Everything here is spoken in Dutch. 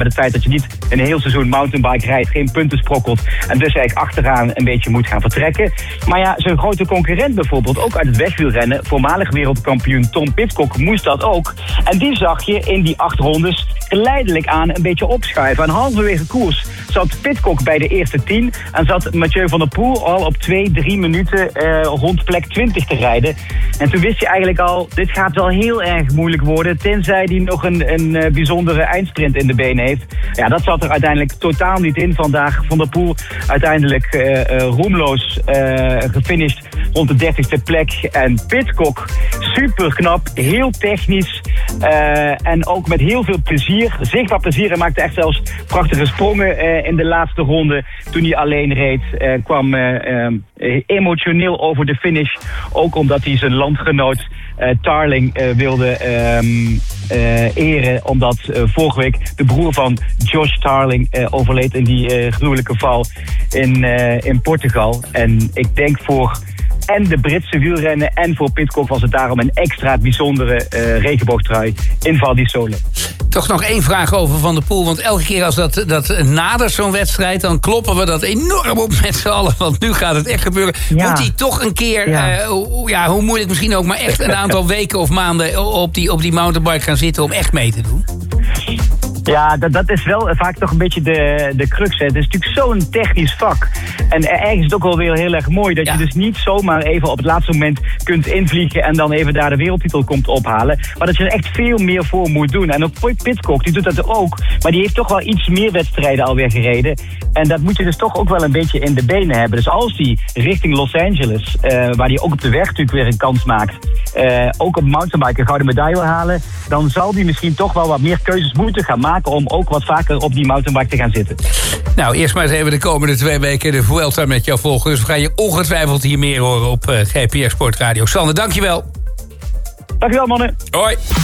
met het feit dat je niet een heel seizoen mountainbike rijdt, geen punten sprokkelt en dus eigenlijk achteraan een beetje moet gaan vertrekken. Maar ja, zijn grote concurrent bijvoorbeeld, ook uit het wegwielrennen, voormalig wereldkampioen Tom Pidcock, moest dat ook. En die zag je in die 8 rondes geleidelijk aan een beetje opschuiven. En halverwege koers zat Pidcock bij de eerste 10 en zat Mathieu van der Poel al op 2-3 minuten rond plek 20 te rijden. En toen wist je eigenlijk al, dit gaat wel heel erg moeilijk worden, tenzij hij nog een bijzondere eindsprint in de benen heeft. Ja, dat zat er uiteindelijk totaal niet in vandaag. Van der Poel uiteindelijk roemloos gefinished rond de 30e plek. En Pidcock, super knap, heel technisch en ook met heel veel plezier. Zichtbaar plezier. Hij maakte echt zelfs prachtige sprongen in de laatste ronde. Toen hij alleen reed, kwam emotioneel over de finish. Ook omdat hij zijn landgenoot Tarling wilde eren. Omdat vorige week de broer van Josh Tarling overleed in die gruwelijke val in Portugal. En ik denk voor en de Britse wielrennen en voor Pidcock was het daarom een extra bijzondere regenboogtrui in Val di Sole. Toch nog 1 vraag over Van der Poel. Want elke keer als dat nadert zo'n wedstrijd, dan kloppen we dat enorm op met z'n allen. Want nu gaat het echt gebeuren. Ja. Moet hij toch een keer, hoe moeilijk misschien ook, maar echt een aantal weken of maanden op die mountainbike gaan zitten om echt mee te doen? Ja, dat is wel vaak toch een beetje de crux. Hè. Het is natuurlijk zo'n technisch vak. En ergens is het ook wel weer heel erg mooi dat je dus niet zomaar even op het laatste moment kunt invliegen en dan even daar de wereldtitel komt ophalen. Maar dat je er echt veel meer voor moet doen. En ook Pidcock, die doet dat ook. Maar die heeft toch wel iets meer wedstrijden alweer gereden. En dat moet je dus toch ook wel een beetje in de benen hebben. Dus als die richting Los Angeles, waar die ook op de weg natuurlijk weer een kans maakt, ook op mountainbike een gouden medaille wil halen, dan zal die misschien toch wel wat meer keuzes moeten gaan maken om ook wat vaker op die mountainbike te gaan zitten. Nou, eerst maar eens even de komende 2 weken de Vuelta met jou volgen. Dus we gaan je ongetwijfeld hier meer horen op GPS Sport Radio. Sander, dankjewel. Dankjewel, mannen. Hoi.